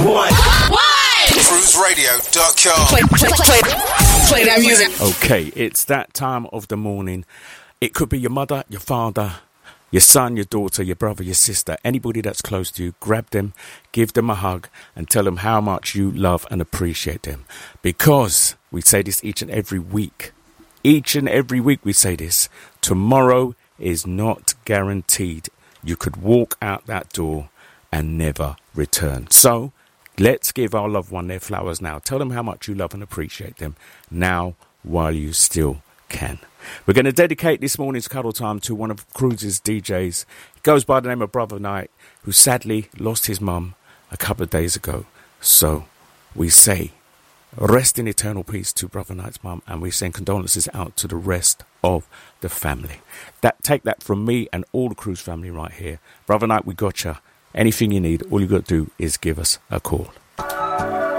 One. CruiseRadio.com. Play that music. Okay, it's that time of the morning. It could be your mother, your father, your son, your daughter, your brother, your sister, anybody that's close to you. Grab them, give them a hug, and tell them how much you love and appreciate them. Because we say this each and every week. Each and every week we say this. Tomorrow is not guaranteed. You could walk out that door and never return. So let's give our loved one their flowers now. Tell them how much you love and appreciate them now while you still can. We're going to dedicate this morning's cuddle time to one of Cruise's DJs. He goes by the name of Brother Knight, who sadly lost his mum a couple of days ago. So we say rest in eternal peace to Brother Knight's mum, and we send condolences out to the rest of the family. Take that from me and all the Cruise family right here. Brother Knight, we got you. Anything you need, all you got to do is give us a call.